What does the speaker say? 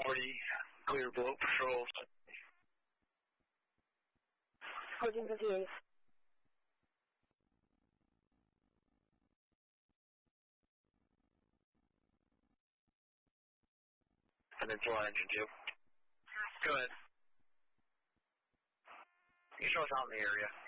40, clear boat patrol. 1458. Peninsula Engine 2. Go ahead. You show us out in the area.